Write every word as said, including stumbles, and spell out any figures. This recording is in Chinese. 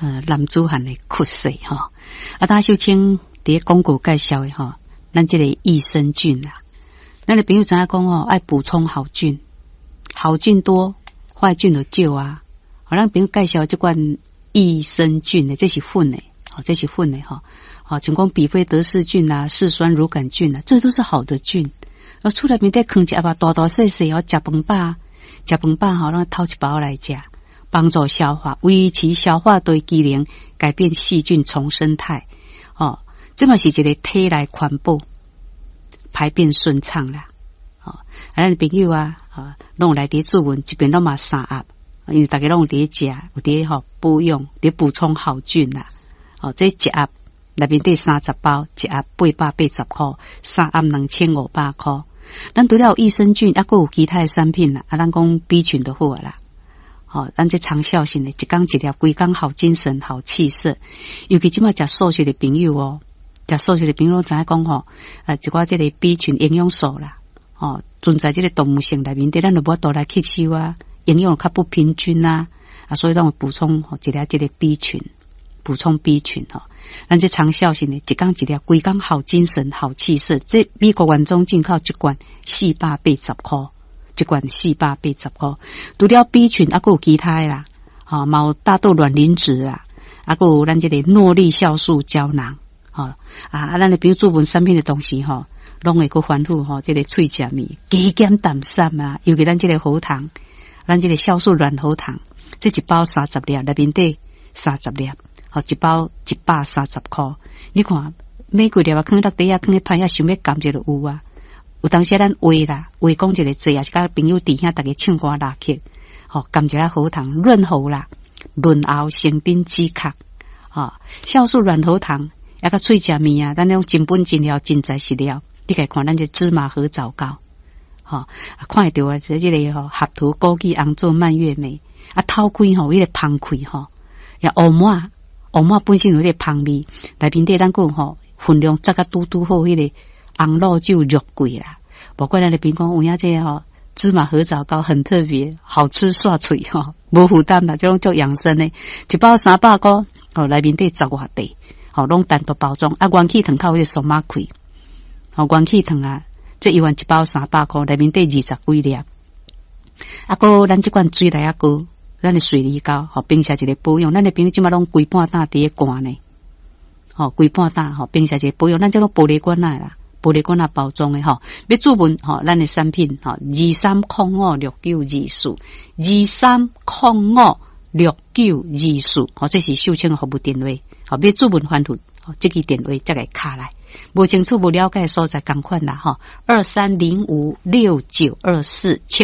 呃男子汉的咳嗽哈。啊，大秀清伫广告介绍的哈，咱这个益生菌啦，咱的朋友知影讲哦，爱补充好菌，好菌多，坏菌就少啊。好，咱朋友介绍这款益生菌的，这是混的，哦，这是混的哈。好，像讲比菲德氏菌啊、嗜酸乳杆菌啊，这都是好的菌。而厝内面得放一下吧，大大细细哦，食饭饱，食饭饱吼，咱偷一包来食，帮助消化，维持消化对机能，改变细菌重生态。哦，这嘛是一个体内环保，排便顺畅啦。哦，咱的朋友啊，啊，拢来伫注文，这边拢嘛三盒，因为大家拢伫食，有伫吼补用，伫补充好菌啦。哦，这一盒内面得三十包，一盒八百八十块，三盒两千五百块。咱除了有益生菌，还佫有其他的产品啦，啊，咱讲 B 群就好啦。哦，咱这长效型的，一工一粒，规工好精神、好气色。尤其即马食素食的朋友哦，食素食的朋友知影讲吼，啊，一寡这个 B 群营养素啦，哦，存在这个动物性内面，咱就无多来吸收啊，营养较不平均啊，啊，所以咱会补充吼一粒这个 B 群。补充 B 群哈，咱这长效型的，一工一粒，规工好精神、好气色。这美国原装进口一罐四百八十块，一罐四百八十块。除了 B 群，还佫有其他的啦，哈，嘛有大豆卵磷脂啦，还佫有咱这个诺丽酵素胶囊，哈啊，咱的比如做文产品的东西哈，拢会佫反复哈，这个喙食物加减淡散啊，尤其咱这个喉糖，咱这个酵素软喉糖，这一包三十粒，内面底三十粒。哦，一包一百三十块，你看每几粒啊，放落底啊，放咧pan啊，想要甘蔗就有啊。有当时咱话啦，话讲一个字啊，是甲朋友弟兄大家唱歌拉曲，吼，甘蔗啊喉糖润喉啦，润喉生津止咳，吼，酵素软喉糖，抑个喙食物啊，咱那种真本真料真材实料，你家看咱这芝麻合枣膏，吼，看会到啊，这这个吼合涂枸杞红做蔓越莓，啊透开吼，迄个芳开吼，也乌麻。乌麻本身有迄个芳味，内面底咱讲吼分量则个拄拄好，迄个红露酒肉桂啦。不过咱的边讲有影这吼芝麻合枣糕很特别，好吃刷嘴吼，无负担啦，这种叫养生的，一包三百块，哦，内面底十外块，哦，拢单独包装，啊，元气糖靠迄个松马开，哦，元气糖啊，这一碗一包三百块，内面底二十几粒，啊，个咱这款水来啊个。咱的水梨膏，吼，冰下一个保养，咱的朋友即马拢规半打伫咧罐呢，吼，规半打，吼，冰下一个保养，咱叫做玻璃罐啊啦，玻璃罐啊包装的吼，要注文，吼，咱的产品，吼，二三空五六九二四，二三空五六九二四，吼，这是秀清的服务电话，吼，要注文反复，吼，这个电话才会卡来，无清楚无了解的所在，赶快啦，吼，二三零五六九二四。